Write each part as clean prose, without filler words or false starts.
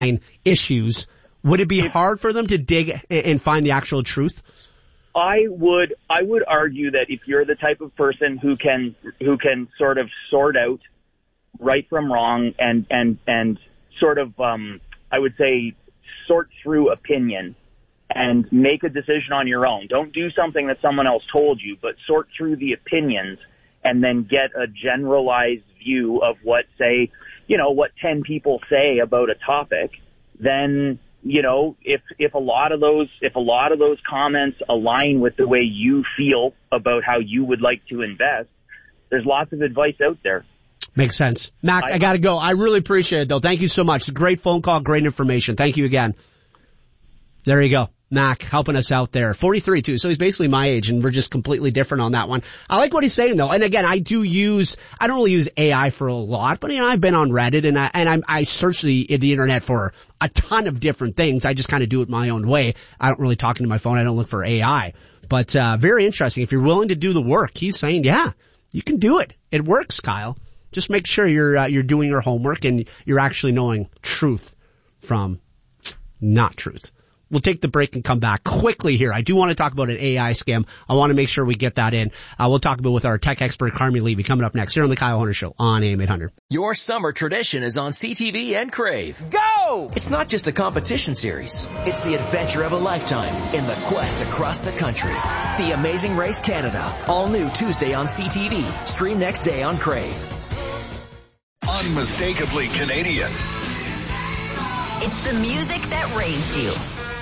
issues, would it be hard for them to dig and find the actual truth? I would argue that if you're the type of person who can sort of sort out right from wrong and sort of, I would say, sort through opinion and make a decision on your own. Don't do something that someone else told you, but sort through the opinions and then get a generalized view of what, say, what 10 people say about a topic. Then, if a lot of those comments align with the way you feel about how you would like to invest, there's lots of advice out there. Makes sense. Mac, I gotta go. I really appreciate it though. Thank you so much. It's a great phone call, great information. Thank you again. There you go. Mac helping us out there. 43 too. So he's basically my age and we're just completely different on that one. I like what he's saying though. And again, I don't really use AI for a lot, but I've been on Reddit and I search the internet for a ton of different things. I just kind of do it my own way. I don't really talk into my phone. I don't look for AI, but, very interesting. If you're willing to do the work, he's saying, yeah, you can do it. It works, Kyle. Just make sure you're doing your homework and you're actually knowing truth from not truth. We'll take the break and come back quickly here. I do want to talk about an AI scam. I want to make sure we get that in. We'll talk about with our tech expert, Carmi Levy, coming up next here on the Kyle Hunter Show on AM 800. Your summer tradition is on CTV and Crave. Go! It's not just a competition series. It's the adventure of a lifetime in the quest across the country. The Amazing Race Canada. All new Tuesday on CTV. Stream next day on Crave. Unmistakably Canadian. It's the music that raised you.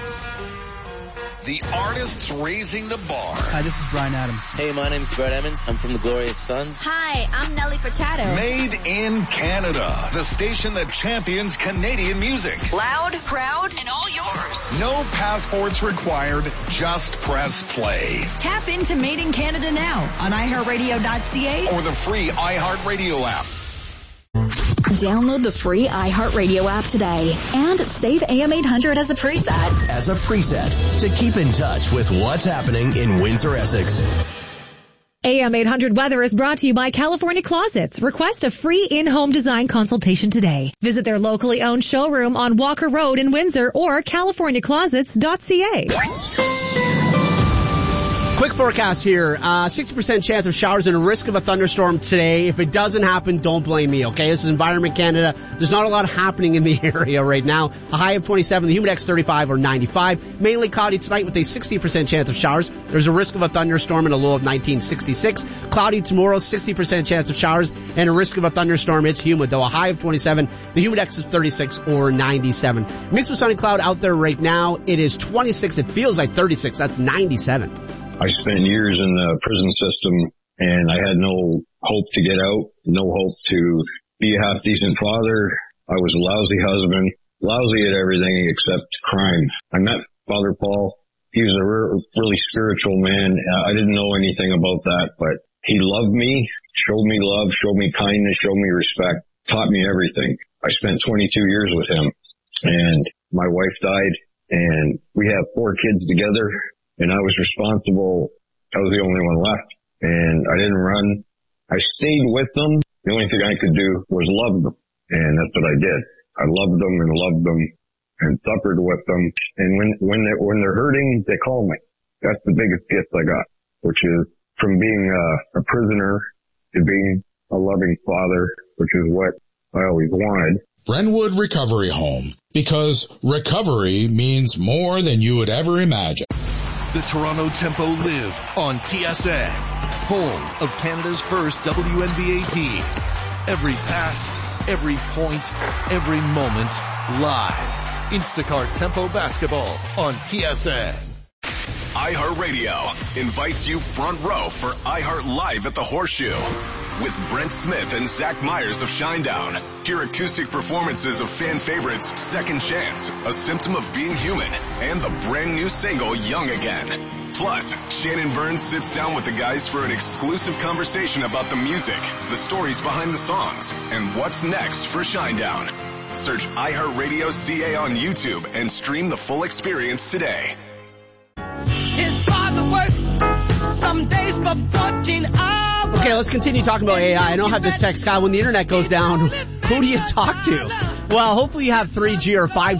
The artists raising the bar. Hi, this is Bryan Adams. Hey, my name's Brett Emmons. I'm from the Glorious Sons. Hi, I'm Nelly Furtado. Made in Canada. The station that champions Canadian music. Loud, proud, and all yours. No passports required. Just press play. Tap into Made in Canada now on iHeartRadio.ca or the free iHeartRadio app. Download the free iHeartRadio app today and save AM 800 as a preset. As a preset to keep in touch with what's happening in Windsor, Essex. AM 800 weather is brought to you by California Closets. Request a free in-home design consultation today. Visit their locally owned showroom on Walker Road in Windsor or californiaclosets.ca. Quick forecast here. 60% chance of showers and a risk of a thunderstorm today. If it doesn't happen, don't blame me, okay? This is Environment Canada. There's not a lot happening in the area right now. A high of 27, the humidex 35 or 95. Mainly cloudy tonight with a 60% chance of showers. There's a risk of a thunderstorm and a low of 1966. Cloudy tomorrow, 60% chance of showers and a risk of a thunderstorm. It's humid though. A high of 27. The humidex is 36 or 97. Mix with sun and cloud out there right now. It is 26. It feels like 36. That's 97. I spent years in the prison system and I had no hope to get out, no hope to be a half-decent father. I was a lousy husband, lousy at everything except crime. I met Father Paul. He was a really spiritual man. I didn't know anything about that, but he loved me, showed me love, showed me kindness, showed me respect, taught me everything. I spent 22 years with him and my wife died and we have 4 kids together. And I was responsible. I was the only one left. And I didn't run. I stayed with them. The only thing I could do was love them. And that's what I did. I loved them and suffered with them. And when they're hurting, they call me. That's the biggest gift I got, which is from being a prisoner to being a loving father, which is what I always wanted. Brentwood Recovery Home, because recovery means more than you would ever imagine. The Toronto Tempo live on TSN, home of Canada's first WNBA team. Every pass, every point, every moment, live. Instacart Tempo Basketball on TSN. iHeartRadio invites you front row for iHeart Live at the Horseshoe with Brent Smith and Zach Myers of Shinedown. Hear acoustic performances of fan favorites Second Chance, A Symptom of Being Human, and the brand new single Young Again. Plus, Shannon Burns sits down with the guys for an exclusive conversation about the music, the stories behind the songs, and what's next for Shinedown. Search iHeartRadio CA on YouTube and stream the full experience today. His father works some days for 14 hours. Okay, let's continue talking about AI. I know I have this text, Scott, when the internet goes down, who do you talk to? Well, hopefully you have 3G or 5G